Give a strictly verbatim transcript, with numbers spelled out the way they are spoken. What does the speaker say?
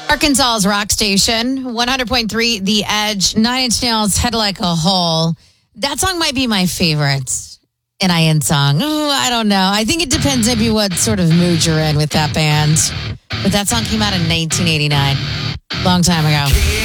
Arkansas's rock station, one hundred point three The Edge, Nine Inch Nails, Head Like a Hole. That song might be my favorite N I N song. Ooh, I don't know. I think it depends maybe what sort of mood you're in with that band. But that song came out in nineteen eighty-nine. Long time ago.